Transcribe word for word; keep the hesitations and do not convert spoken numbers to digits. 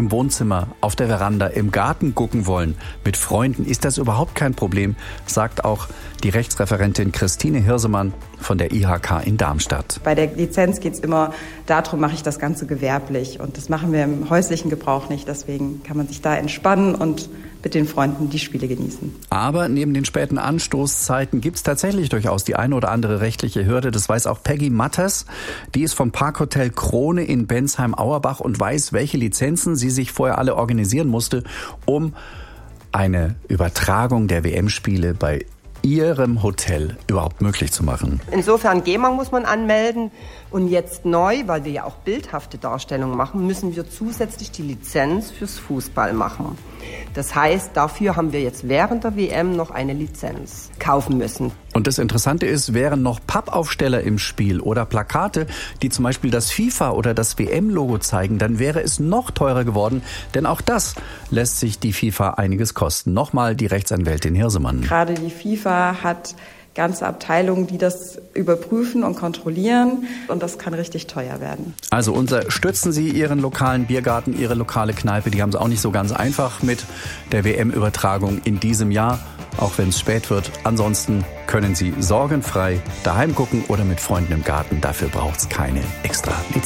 im Wohnzimmer, auf der Veranda, im Garten gucken wollen, mit Freunden, ist das überhaupt kein Problem, sagt auch die Rechtsreferentin Christine Hirsemann von der I H K in Darmstadt. Bei der Lizenz geht es immer darum, mache ich das Ganze gewerblich. Und das machen wir im häuslichen Gebrauch nicht. Deswegen kann man sich da entspannen und mit den Freunden die Spiele genießen. Aber neben den späten Anstoßzeiten gibt es tatsächlich durchaus die eine oder andere rechtliche Hürde. Das weiß auch Peggy Matters. Die ist vom Parkhotel Krone in Bensheim-Auerbach und weiß, welche Lizenzen sie sich vorher alle organisieren musste, um eine Übertragung der W M-Spiele bei Ihrem Hotel überhaupt möglich zu machen. Insofern GEMA muss man anmelden. Und jetzt neu, weil wir ja auch bildhafte Darstellungen machen, müssen wir zusätzlich die Lizenz fürs Fußball machen. Das heißt, dafür haben wir jetzt während der W M noch eine Lizenz kaufen müssen. Und das Interessante ist, wären noch Pappaufsteller im Spiel oder Plakate, die zum Beispiel das FIFA oder das W M-Logo zeigen, dann wäre es noch teurer geworden, denn auch das lässt sich die FIFA einiges kosten. Nochmal die Rechtsanwältin Hirsemann. Gerade die FIFA hat ganze Abteilungen, die das überprüfen und kontrollieren. Und das kann richtig teuer werden. Also unterstützen Sie Ihren lokalen Biergarten, Ihre lokale Kneipe. Die haben es auch nicht so ganz einfach mit der W M-Übertragung in diesem Jahr, auch wenn es spät wird. Ansonsten können Sie sorgenfrei daheim gucken oder mit Freunden im Garten. Dafür braucht es keine extra Lizenz.